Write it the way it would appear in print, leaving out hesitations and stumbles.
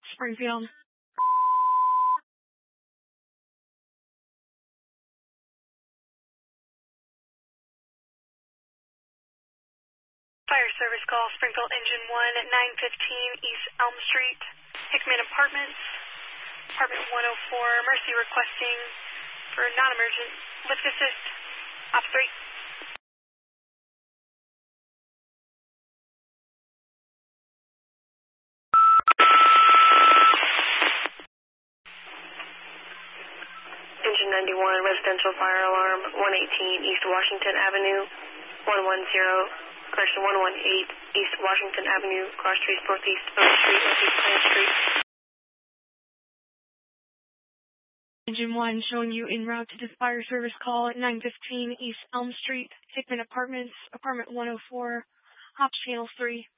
Springfield. Fire service call, Springfield Engine 1 at 915 East Elm Street, Hickman Apartments, Apartment 104, Mercy requesting for non-emergent lift assist, Op 3. Engine 91, residential fire alarm, 118 East Washington Avenue, 118 East Washington Avenue, cross streets northeast Oak Street, northeast Plant Street. Engine 1 showing you en route to the fire service call at 915 East Elm Street, Hickman Apartments, Apartment 104, Hops Channel 3.